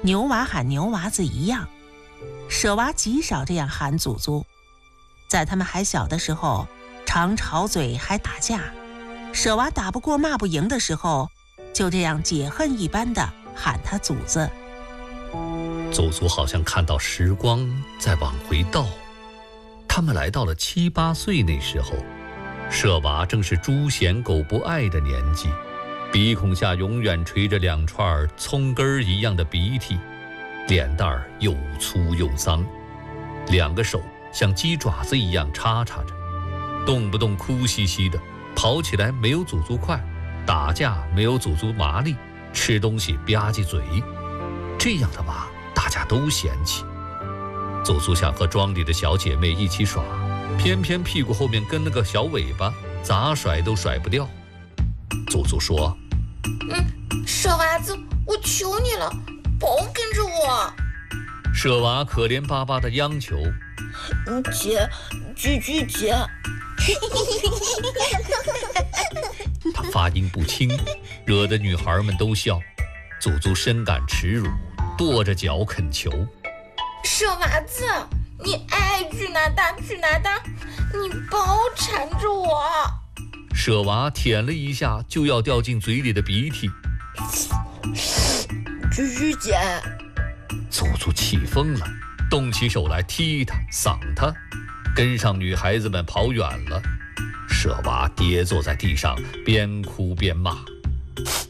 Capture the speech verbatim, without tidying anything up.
牛娃喊牛娃子一样。舍娃极少这样喊祖祖，在他们还小的时候，常吵嘴还打架。舍娃打不过骂不赢的时候，就这样解恨一般的喊他祖子。 祖祖好像看到时光在往回倒，他们来到了七八岁那时候，舍娃正是猪嫌狗不爱的年纪，鼻孔下永远垂着两串葱根儿一样的鼻涕，脸蛋儿又粗又脏，两个手像鸡爪子一样叉叉着，动不动哭兮兮的，跑起来没有祖祖快，打架没有祖祖麻利，吃东西吧唧嘴，这样的娃大家都嫌弃。祖祖想和庄里的小姐妹一起耍，偏偏屁股后面跟了个小尾巴，咋甩都甩不掉。祖祖说： 嗯，舍娃子，我求你了，别跟着我。 舍娃可怜巴巴的央求： 姐，菊菊姐。 他发音不清，惹得女孩们都笑。祖祖深感耻辱，跺着脚恳求： 舍娃子，你爱去哪打去哪打，你别缠着我。 舍娃舔了一下就要掉进嘴里的鼻涕。 菊菊姐。 祖祖气疯了，动起手来踢他搡他，跟上女孩子们跑远了。舍娃跌坐在地上，边哭边骂：